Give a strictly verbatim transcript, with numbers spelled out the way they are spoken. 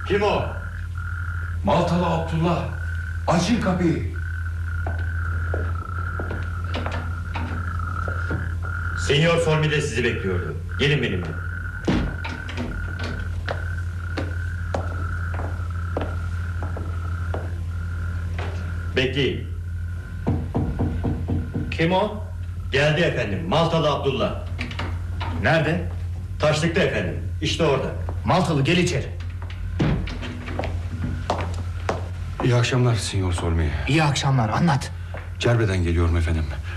Kim o? Maltalı Abdullah. Açın kapıyı. Senyor Solmi sizi bekliyordu. Gelin benimle. Bekleyin. Kim o? Geldi efendim, Maltalı Abdullah. Nerede? Taşlıkta efendim, işte orada. Maltalı, gel içeri. İyi akşamlar Sinyor Solmi. İyi akşamlar, anlat. Cerbe'den geliyorum efendim.